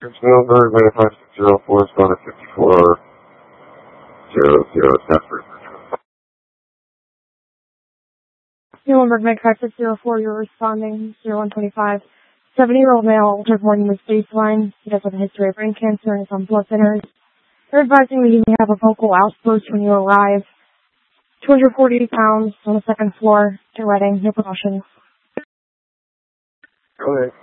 It's Middleburg, manifest 04, responded 5400, Stafford. Middleburg, manifest 04, you're responding 0125. 70-year-old male, altered morning with baseline. He does have a history of brain cancer and is on blood thinners. They're advising that you may have a vocal outburst when you arrive. 240 pounds on the second floor to Reading. No precautions. Go ahead.